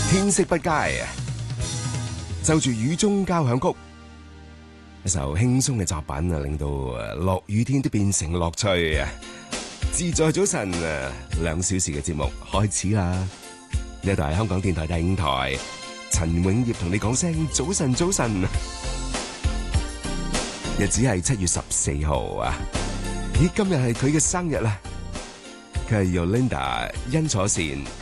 天色不佳，就住雨中交響曲，一首輕鬆嘅作品啊，令到落雨天都變成樂趣啊！自在早晨2小時嘅節目開始啦！呢度係香港電台第5台，陳永業同你講聲早晨，早晨。日子係7月14號啊！咦，今日係佢嘅生日啦！佢係 Yolinda 殷楚善。